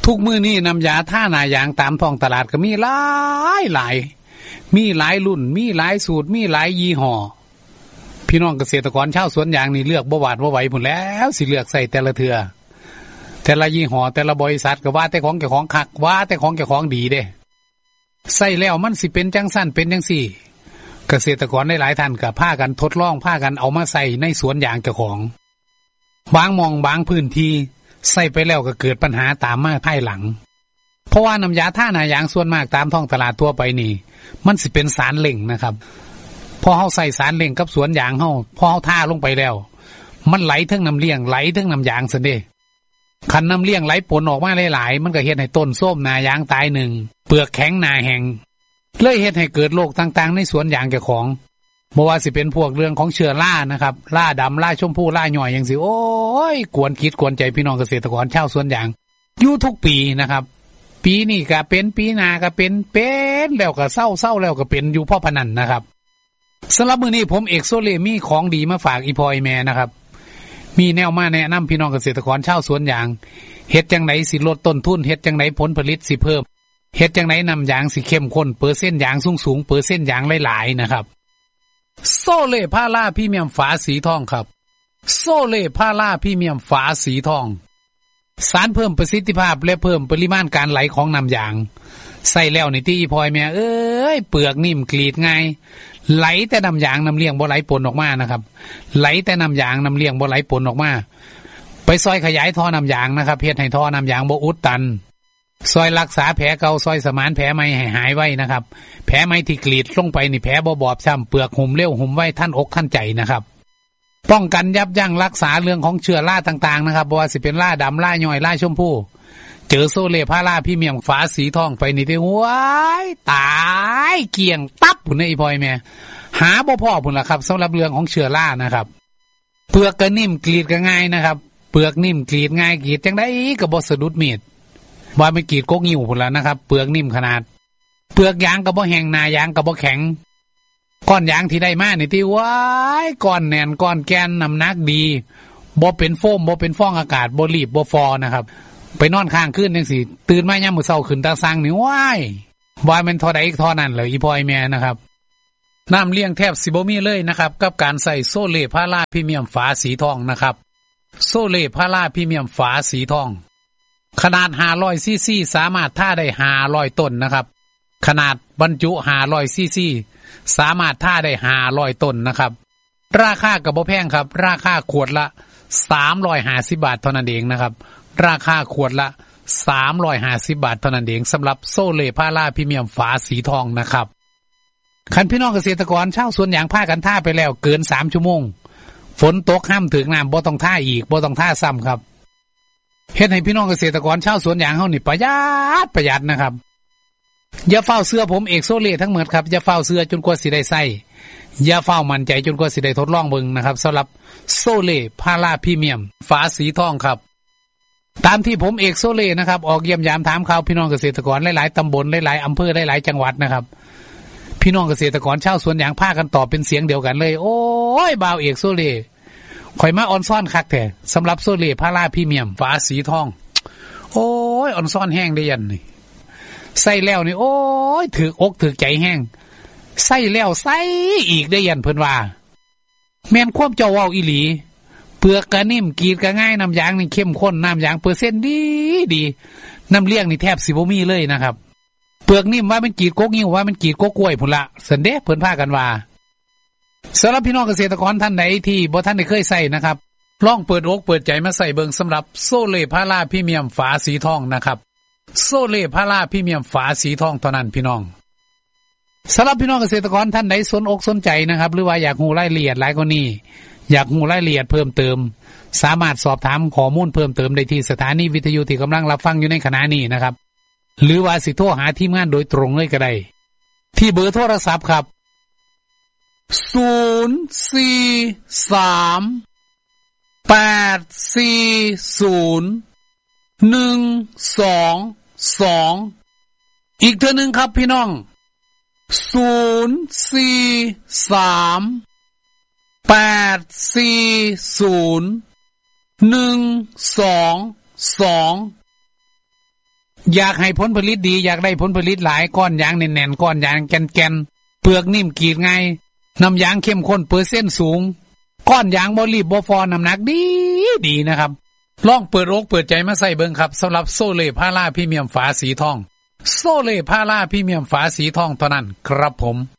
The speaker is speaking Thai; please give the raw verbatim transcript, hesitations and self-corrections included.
ทุกมื้อนี้น้ำยาท่าหน้ายางตามท้องตลาดก็มีหลายหลายมีหลายรุ่นมีหลายสูตรมีหลายยี่ห้อพี่น้องเกษตรกรชาวสวนยางนี่เลือกบ่หวาดบ่ไหวพุ่นแล้วสิเลือกใส่แต่ละเทื่อแต่ละยี่ห้อแต่ละบริษัทก็ว่าแต่ของเจ้าของคักว่าแต่ของเจ้าของดีเด้ใส่แล้วมันสิเป็นจังซั่นเป็นจังซี่เกษตรกรหลายๆท่านก็พากันทดลองพากันเอามาใส่ในสวนยางเจ้าของบางหม่องบางพื้นที่ใส่ไปแล้วก็เกิดปัญหาตามมาภายหลังเพราะว่าน้ำยาท่าหน้ายางส่วนมากตามท้องตลาดทั่วไปนี่มันสิเป็นสารเล่งนะครับพอเฮาใส่สารเล่งกับสวนยางเฮาพอเฮาท่าลงไปแล้วมันไหลทั้งน้ำเลี้ยงไหลทั้งน้ำยางซั่นเด้คันน้ำเลี้ยงไหลปนออกมาหลายๆมันก็เฮ็ดให้ต้นส้มหน้ายางตายหนึ่งเปลือกแข็งหน้าแห้งเลยเฮ็ดให้เกิดโรคต่างๆในสวนยางเจ้าของบ่ว่าสิเป็นพวกเรื่องของเชื้อรานะครับราดำราชมพูราหน่อยจังซี่โอ้ยกวนคิดกวนใจพี่น้องเกษตรกรชาวสวนยางอยู่ทุกปีนะครับปีนี้ก็เป็นปีหน้าก็เป็นเป็นแล้วก็เศร้าๆแล้วก็เป็นอยู่พ่อพนันนะครับสำหรับมื้อนี้ผมเอกโซเลมีของดีมาฝากอีพอยแม่นะครับมีแนวมาแนะนำพี่น้องเกษตรกรชาวสวนยางเฮ็ดจังไดสิลดต้นทุนเฮ็ดจังไดผลผลิตสิเพิ่มเฮ็ดจังไดน้ำยางสิเข้มข้นเปอร์เซ็นต์ยางสูงๆเปอร์เซ็นต์ยางหลายๆนะครับโซเล่พาราพรีเมียมฝาสีทองครับโซเล่พาราพรีเมียมฝาสีทองสารเพิ่มประสิทธิภาพและเพิ่มปริมาณการไหลของน้ำยางใส่แล้วในที่อีพอยแม่เอ้ยเปลือกนิ่มกรีดง่ายไหลแต่น้ำยางน้ำเลี้ยงบ่ไหลปนออกมานะครับไหลแต่น้ำยางน้ำเลี้ยงบ่ไหลปนออกมาไปซอยขยายท่อน้ำยางนะครับเฮ็ดให้ท่อน้ำยางบ่อุดตันซอยรักษาแผลเก่าซอยสมานแผลใหม่ให้หายไว้นะครับแผลใหม่ที่กรีดลงไปนี่แผลบ่บอบช้ำเปลือกหุ่มเร็วหุ่มไว้ท่านอกท่านใจนะครับป้องกันยับยั้งรักษาเรื่องของเชื้อราต่างๆนะครับบ่ว่าสิเป็นราดำราย่อยราชมพูเจอโซเล่พาราพรีเมียมฝาสีทองไปนี่ได้ว้ายตายเกี่ยงตับพุ่นไอ้พลอยแม่หาบ่พอพุ่นล่ะครับสำหรับเรื่องของเชื้อรานะครับเปลือกก็นิ่มกรีดก็ง่ายนะครับเปลือกนิ่มกรีดง่ายกรีดจังได๋ก็บ่สะดุดมีดว่าไม่กรีดกกนิ้วพุ่นล่ะนะครับเปลือกนิ่มขนาดเปลือกยางก็บ่แห้งหน้ายางก็บ่แข็งก้อนยางที่ได้มานี่ที่ว้ายก้อนแน่นก้อนแกนน้ำหนักดีบ่เป็นโฟมบ่เป็นฟองอากาศบ่รีบบ่ฟอนะครับไปนอนข้างคืนจังซี่ตื่นมายามมื้อเช้าขึ้นตาซังนี่ว้ายว่ามันเท่าใดเท่านั้นเลยอีพ่อยแม่นะครับน้ำเลี้ยงแทบสิบ่มีเลยนะครับกับการใส่โซเล่พาราพรีเมียมฝาสีทองนะครับโซเล่พาราพรีเมียมฝาสีทองขนาดห้าร้อยซีซีสามารถท่าได้ห้าร้อยต้นนะครับขนาดบรรจุห้าร้อยซีซีสามารถท่าได้ห้าร้อยต้นนะครับราคาก็บ่แพงครับราคาขวดละสามร้อยห้าสิบบาทเท่านั้นเองนะครับราคาขวดละสามร้อยห้าสิบบาทเท่านั้นเองสำหรับโซเล่พาราพรีเมียมฝาสีทองนะครับคันพี่น้องเกษตรกรชาวสวนยางพากันท่าไปแล้วเกินสามชั่วโมงฝนตกห้ามถึงน้ำบ่ต้องท่าอีกบ่ต้องท่าซ้ำครับเฮ็ดให้พี่น้องเกษตรกรชาวสวนยางเฮานี่ประหยัดประหยัดนะครับอย่าเฝ้าเสื้อผมเอกโซเล่ทั้งหมดครับอย่าเฝ้าเสื้อจนกว่าสิได้ใส่อย่าเฝ้ามั่นใจจนกว่าสิได้ทดลองเบิ่งนะครับสำหรับโซเล่พาราพรีเมียมฝาสีทองครับตามที่ผมเอกโซเล่นะครับออกเยี่ยมยามถามข่าวพี่น้องเกษตรกรหลายๆตำบลหลายๆอำเภอหลายๆจังหวัดนะครับพี่น้องเกษตรกรชาวสวนยางพากันตอบเป็นเสียงเดียวกันเลยโอ้ยบ่าวเอกโซเล่ข่อยมาออนซ่อนคักแท้สำหรับโซเล่พาราพรีเมียมฝาสีทองโอ้ยออนซ่อนแห้งได้ยันนี่ใส่แล้วนี่โอ้ยถือกอกถือใจแห้งใส่แล้วใส่อีกได้ยันเพิ่นว่าแม่นความเจ้าเว้าอีหลีเปลือกก็นิ่มกรีดก็ง่ายน้ำยางนี่เข้มข้นน้ำยางเปอร์เซ็นต์ดีดีน้ำเลี้ยงนี่แทบสิบ่มีเลยนะครับเปลือกนิ่มว่ามันกรีดกกนิ้วว่ามันกรีดกกกล้วยพุ่นละสันเด้เพิ่นพากันว่าสำหรับพี่น้องเกษตรกรท่านใดที่บ่ท่านได้เคยใส่นะครับลองเปิดอกเปิดใจมาใส่เบิ่งสำหรับโซเล่พาราพรีเมียมฝาสีทองนะครับโซเล่พาราพรีเมียมฝาสีทองเท่านั้นพี่น้องสำหรับพี่น้องเกษตรกรท่านใดสนอกสนใจนะครับหรือว่าอยากรู้รายละเอียดหลายกว่านี้อยากรู้รายละเอียดเพิ่มเติมสามารถสอบถามข้อมูลเพิ่มเติมได้ที่สถานีวิทยุที่กำลังรับฟังอยู่ในขณะนี้นะครับหรือว่าสิโทรหาทีมงานโดยตรงเลยก็ได้ที่เบอร์โทรศัพท์ครับศูนย์ สี่ สาม แปด สี่ ศูนย์ หนึ่ง สอง สองอีกเทื่อนึงครับพี่น้องศูนย์ สี่ สาม แปด สี่ ศูนย์ หนึ่ง สอง สองอยากให้ผลผลิตดีอยากได้ผลผลิตหลายก้อนยางแน่นๆก้อนยางแก่นๆเปลือกนิ่มกรีดง่ายน้ำยางเข้มข้นเปอร์เซ็นต์สูงก้อนยางบ่รีบบ่ฟอน้ำหนักดีดีนะครับลองเปิดอกเปิดใจมาใส่เบิ่งครับสำหรับโซเล่พาราพรีเมียมฝาสีทองโซเล่พาราพรีเมียมฝาสีทองเท่านั้นครับผม